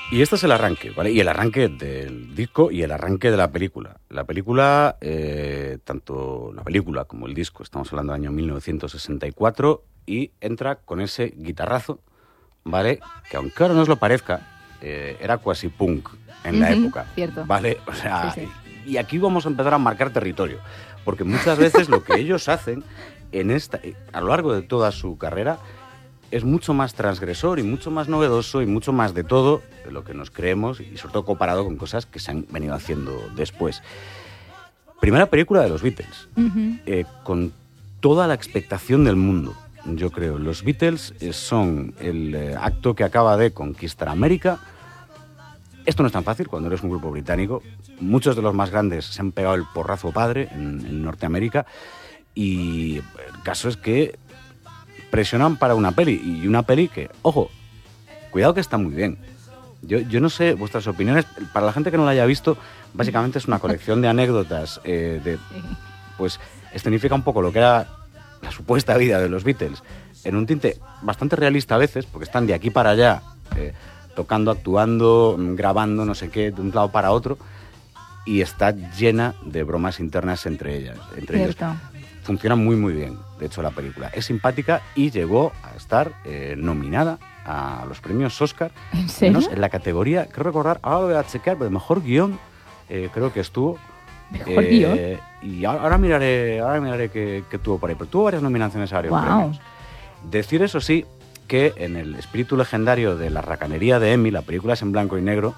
Y este es el arranque, ¿vale? Y el arranque del disco y el arranque de la película. La película, tanto la película como el disco, estamos hablando del año 1964, y entra con ese guitarrazo, ¿vale? Que aunque ahora no os lo parezca, era cuasi punk en la época. Cierto. ¿Vale? O sea, Sí. y aquí vamos a empezar a marcar territorio, porque muchas veces lo que ellos hacen a lo largo de toda su carrera es mucho más transgresor y mucho más novedoso y mucho más de todo de lo que nos creemos, y sobre todo comparado con cosas que se han venido haciendo después. Primera película de los Beatles, con toda la expectación del mundo, yo creo. Los Beatles son el acto que acaba de conquistar América. Esto no es tan fácil cuando eres un grupo británico. Muchos de los más grandes se han pegado el porrazo padre en Norteamérica, y el caso es que presionan para una peli, y una peli que, ojo, cuidado que está muy bien. Yo no sé vuestras opiniones. Para la gente que no la haya visto, básicamente es una colección de anécdotas, pues escenifica un poco lo que era la supuesta vida de los Beatles, en un tinte bastante realista a veces, porque están de aquí para allá, tocando, actuando, grabando, no sé qué, de un lado para otro, y está llena de bromas internas entre ellos. Funciona muy muy bien, de hecho, la película es simpática y llegó a estar nominada a los premios Oscar. ¿En serio? En la categoría, creo recordar, ahora lo voy a chequear, pero mejor guión, creo que estuvo. ¿Mejor guión? Y ahora miraré qué tuvo por ahí, pero tuvo varias nominaciones a varios premios. Decir, eso sí, que en el espíritu legendario de la racanería de Emmy, la película es en blanco y negro,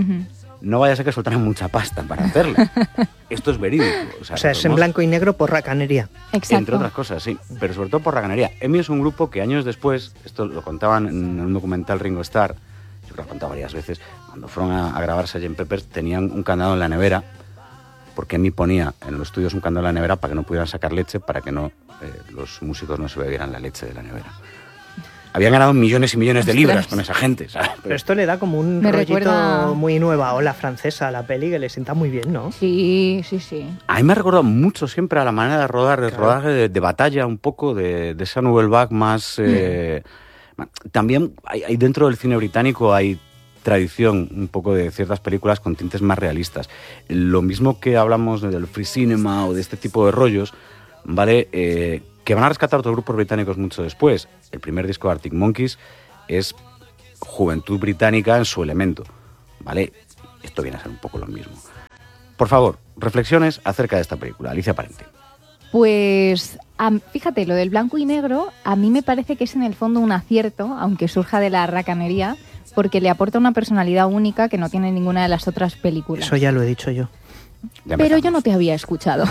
no vaya a ser que soltaran mucha pasta para hacerla. Esto es verídico. O sea, es en blanco y negro por racanería. Exacto. Entre otras cosas, sí, pero sobre todo por racanería. Emmy es un grupo que años después, esto lo contaban en un documental Ringo Starr, yo lo he contado varias veces, cuando fueron a grabar Sgt. Pepper tenían un candado en la nevera, porque Emmy ponía en los estudios un candado en la nevera para que no pudieran sacar leche, para que no los músicos no se bebieran la leche de la nevera. Habían ganado millones y millones de libras con esa gente, ¿sabes? Pero esto le da como un rollito muy nueva ola francesa a la peli, que le sienta muy bien, ¿no? Sí. A mí me ha recordado mucho siempre a la manera de rodar, el rodaje de batalla, un poco de esa Nouvelle Vague más... También hay dentro del cine británico hay tradición un poco de ciertas películas con tintes más realistas. Lo mismo que hablamos del free cinema o de este tipo de rollos, ¿vale? Que van a rescatar otros grupos británicos mucho después. El primer disco de Arctic Monkeys es juventud británica en su elemento, ¿vale? Esto viene a ser un poco lo mismo. Por favor, reflexiones acerca de esta película, Alicia Parente. Pues fíjate, lo del blanco y negro a mí me parece que es en el fondo un acierto, aunque surja de la racanería, porque le aporta una personalidad única que no tiene ninguna de las otras películas. Eso ya lo he dicho yo. Pero yo no te había escuchado.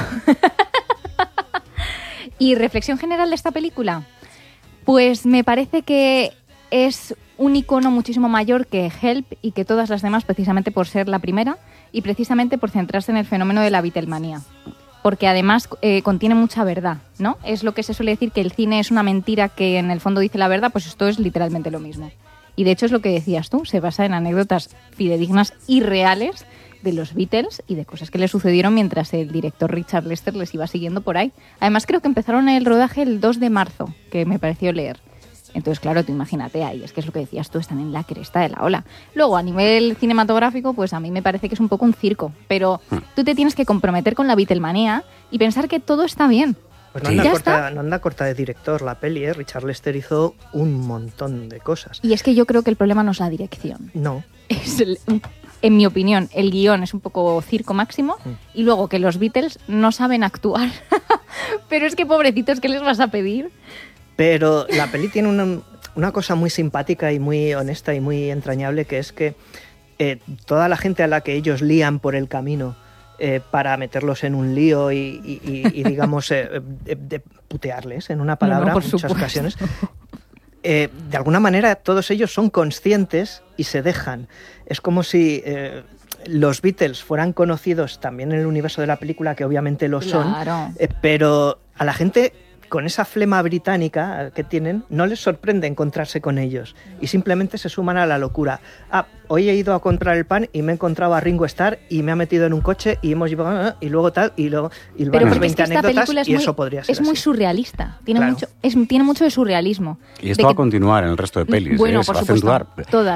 ¿Y reflexión general de esta película? Pues me parece que es un icono muchísimo mayor que Help y que todas las demás, precisamente por ser la primera y precisamente por centrarse en el fenómeno de la Beatlemanía. Porque además contiene mucha verdad, ¿no? Es lo que se suele decir, que el cine es una mentira que en el fondo dice la verdad, pues esto es literalmente lo mismo. Y de hecho es lo que decías tú, se basa en anécdotas fidedignas y reales de los Beatles y de cosas que le sucedieron mientras el director Richard Lester les iba siguiendo por ahí. Además creo que empezaron el rodaje el 2 de marzo, que me pareció leer. Entonces, claro, tú imagínate ahí, es que es lo que decías tú, están en la cresta de la ola. Luego, a nivel cinematográfico, pues a mí me parece que es un poco un circo, pero tú te tienes que comprometer con la Beatlemanía y pensar que todo está bien. Pues no anda corta de director la peli, ¿eh? Richard Lester hizo un montón de cosas. Y es que yo creo que el problema no es la dirección. No. En mi opinión, el guión es un poco circo máximo y luego que los Beatles no saben actuar. Pero es que pobrecitos, ¿qué les vas a pedir? Pero la peli tiene una cosa muy simpática y muy honesta y muy entrañable, que es que toda la gente a la que ellos lían por el camino para meterlos en un lío y digamos, de putearles, en una palabra, en muchas ocasiones, de alguna manera todos ellos son conscientes y se dejan. Es como si los Beatles fueran conocidos también en el universo de la película, que obviamente lo son, pero a la gente con esa flema británica que tienen no les sorprende encontrarse con ellos y simplemente se suman a la locura. Hoy he ido a comprar el pan y me he encontrado a Ringo Starr y me ha metido en un coche y hemos llevado y luego tal y luego pero 20 anécdotas y eso podría ser es muy surrealista, tiene mucho de surrealismo. Y esto va a continuar en el resto de pelis, bueno, se por va a supuesto, acentuar. todas.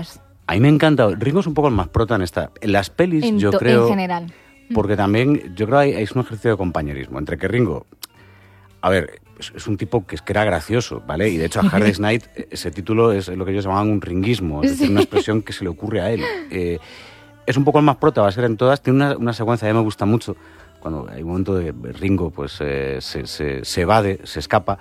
A mí me encanta. Ringo es un poco el más prota en esta. En las pelis, yo creo. En general. Porque también, yo creo que es un ejercicio de compañerismo. Entre que Ringo. A ver, es un tipo que era gracioso, ¿vale? Y de hecho, a Hard Day's Night, ese título es lo que ellos llamaban un ringuismo. Es decir, una expresión que se le ocurre a él. Es un poco el más prota, va a ser en todas. Tiene una secuencia que me gusta mucho. Cuando hay un momento de Ringo, pues se evade, se escapa.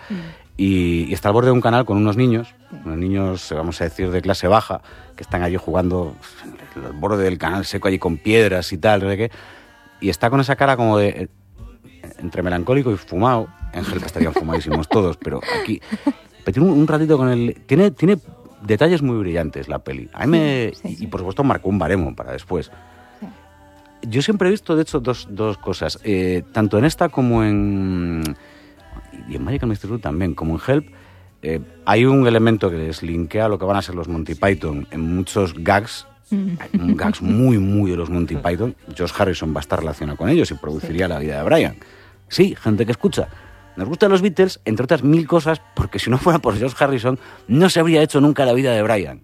Y está al borde de un canal con unos niños, vamos a decir, de clase baja, que están allí jugando al borde del canal seco, allí con piedras y tal, no sé qué. Y está con esa cara como de entre melancólico y fumado. En Help estarían fumadísimos todos, pero aquí... Pero tiene un ratito con él... Tiene detalles muy brillantes la peli. A mí y por supuesto marcó un baremo para después. Sí. Yo siempre he visto, de hecho, dos cosas. Tanto en esta como en... Y en Magical Mystery Tour también, como en Help, hay un elemento que les linkea a lo que van a ser los Monty Python en muchos gags, gags muy, muy de los Monty Python. Josh Harrison va a estar relacionado con ellos y produciría la vida de Brian. Sí, gente que escucha. Nos gustan los Beatles, entre otras 1000 cosas, porque si no fuera por Josh Harrison, no se habría hecho nunca la vida de Brian.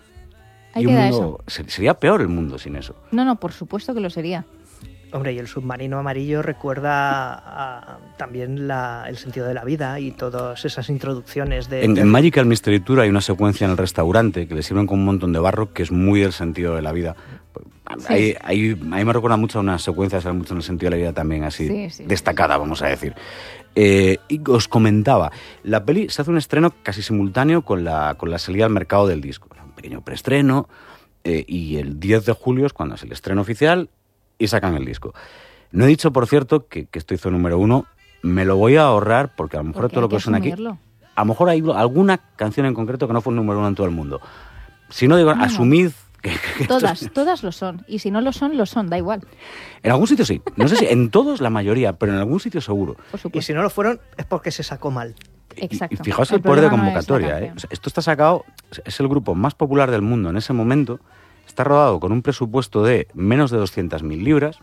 Ahí queda eso. Sería peor el mundo sin eso. No, por supuesto que lo sería. Hombre, y el submarino amarillo recuerda también el sentido de la vida y todas esas introducciones de... En Magical Mystery Tour hay una secuencia en el restaurante que le sirven con un montón de barro que es muy del sentido de la vida. Sí. Ahí me recuerda mucho a unas secuencias mucho en el sentido de la vida también así destacada, vamos a decir. Y os comentaba, la peli se hace un estreno casi simultáneo con la salida al mercado del disco. Un pequeño preestreno y el 10 de julio es cuando es el estreno oficial y sacan el disco. No he dicho, por cierto, que esto hizo número 1. Me lo voy a ahorrar porque a lo mejor todo lo que suena aquí... A lo mejor hay alguna canción en concreto que no fue el número 1 en todo el mundo. Si no, digo, asumid... Todas lo son. Y si no lo son, da igual. En algún sitio sí. No sé si en todos la mayoría, pero en algún sitio seguro. Y si no lo fueron, es porque se sacó mal. Exacto. Y fijaos el poder de convocatoria. O sea, esto está sacado, es el grupo más popular del mundo en ese momento. Está rodado con un presupuesto de menos de 200.000 libras.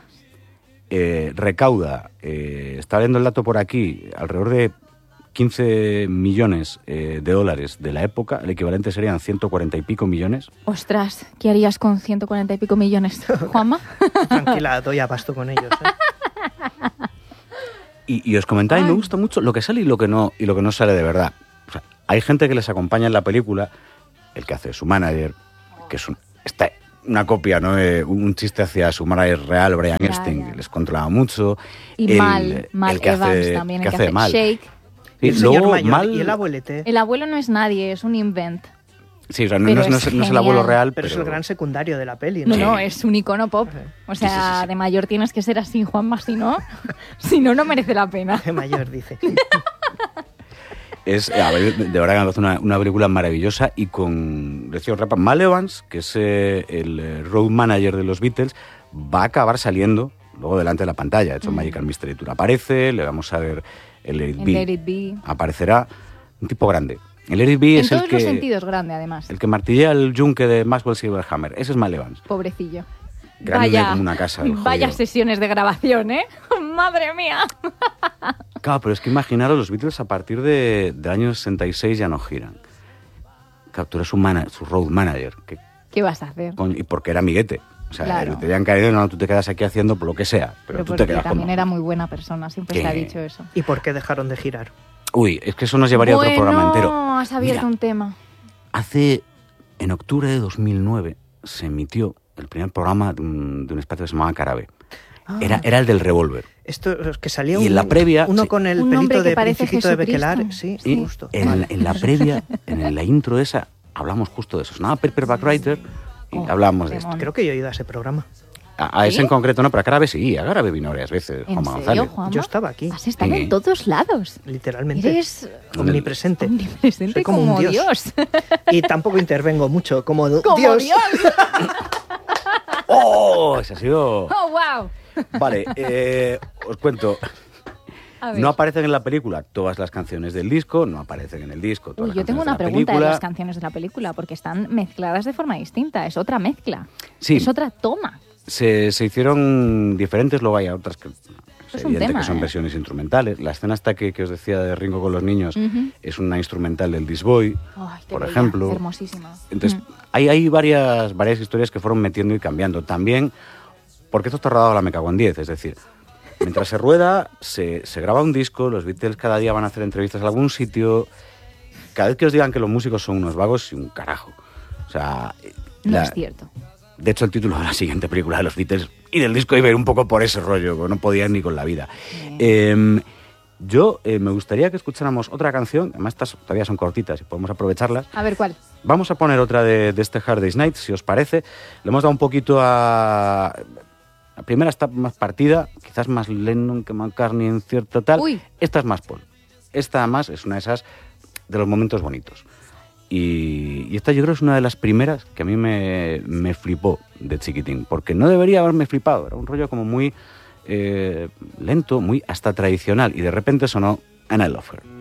Recauda, está viendo el dato por aquí, alrededor de 15 millones de dólares de la época. El equivalente serían 140 y pico millones. Ostras, ¿qué harías con 140 y pico millones, Juanma? Tranquila, doy abasto con ellos. Y os comentaba, y me gusta mucho lo que sale y lo que no sale de verdad. O sea, hay gente que les acompaña en la película, el que hace su manager, que es una copia, ¿no? Un chiste hacia su manager real, Brian Epstein, que les controlaba mucho. Y Mal que Evans hace, también, que el que hace hace Mal. Shake. Y el señor mayor, y el abuelete. El abuelo no es nadie, es un invent. Sí, o sea, no es el abuelo real, pero es el gran secundario de la peli, ¿no? No, es un icono pop. O sea, sí. De mayor tienes que ser así, Juanma, si no merece la pena. De mayor, dice. De verdad que me parece una película maravillosa y con, decía Rapa, Mal Evans, que es el road manager de los Beatles, va a acabar saliendo luego delante de la pantalla. De hecho, Magical Mystery Tour aparece, le vamos a ver el Let It Be. Aparecerá un tipo grande. El Let It Be es el que... En todos los sentidos grande, además. El que martillea el yunque de Maxwell Silverhammer. Ese es Mal Evans. Pobrecillo. Grande como una casa. Vaya sesiones de grabación, ¿eh? ¡Madre mía! Claro, pero es que imaginaros, los Beatles a partir del año 66 ya no giran. Captura su road manager. ¿Qué vas a hacer? Y porque era amiguete. O sea, claro. Te habían caído, no, tú te quedas aquí haciendo por lo que sea. Pero tú te quedas también era muy buena persona, siempre se ha dicho eso. ¿Y por qué dejaron de girar? Uy, es que eso nos llevaría a otro programa entero. No, has abierto un tema. En octubre de 2009 se emitió el primer programa de un espacio que se llamaba Carabe. Era el del revólver. Esto es que salía y en la previa, uno con el pelito de Principito de Bequelar. Sí, justo. En la previa, en la intro esa, hablamos justo de eso. Sonaba Paperback Writer y hablábamos de esto. Creo que yo he ido a ese programa. A ese en concreto no, pero a Carabe sí. A Carabe vino varias veces, Juanma González. Yo estaba aquí. Has estado en todos lados. Literalmente. Eres omnipresente. Soy como un dios. Y tampoco intervengo mucho, como Dios. ¡Oh! Ese ha sido... ¡Oh, wow! Vale, os cuento. No aparecen en la película todas las canciones del disco, no aparecen en el disco todas las yo tengo una pregunta de las canciones de la película, porque están mezcladas de forma distinta, es otra mezcla, sí. Es otra toma. Se hicieron diferentes, luego hay otras que Es un evidente tema, que son versiones instrumentales. La escena esta que os decía de Ringo con los niños es una instrumental del This Boy, Ay, qué por bella, ejemplo. es hermosísima. Entonces, hay varias historias que fueron metiendo y cambiando. También, porque esto está rodado a la Me Cago en 10, es decir, mientras se rueda, se graba un disco, los Beatles cada día van a hacer entrevistas en algún sitio. Cada vez que os digan que los músicos son unos vagos, y un carajo. O sea, No es cierto. de hecho, el título de la siguiente película de los Beatles y del disco iba a ir un poco por ese rollo, que no podían ni con la vida. Me gustaría que escucháramos otra canción, además estas todavía son cortitas y podemos aprovecharlas. A ver, ¿cuál? Vamos a poner otra de este Hard Day's Night, si os parece. Le hemos dado un poquito a... La primera está más partida, quizás más Lennon que McCartney en cierto tal. Uy. Esta es más Paul. Esta además es una de esas de los momentos bonitos. Y esta yo creo es una de las primeras que a mí me flipó de chiquitín, porque no debería haberme flipado, era un rollo como muy lento, muy hasta tradicional, y de repente sonó And I Love Her.